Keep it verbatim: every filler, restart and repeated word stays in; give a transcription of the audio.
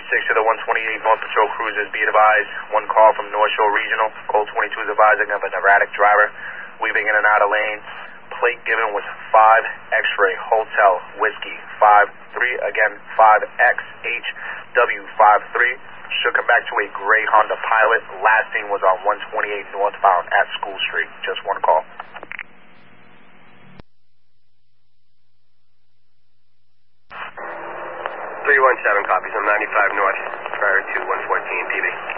six to the one twenty-eight North Patrol cruisers, be advised. One call from North Shore Regional. Code twenty-two is advising of an erratic driver weaving in and out of lane. Plate given was five X-ray Hotel Whiskey five three. Again, five X H W five three. Should come back to a gray Honda Pilot. Last seen was on one twenty-eight northbound at School Street. Just one call. three one seven copies on ninety-five North, prior to one fourteen P B.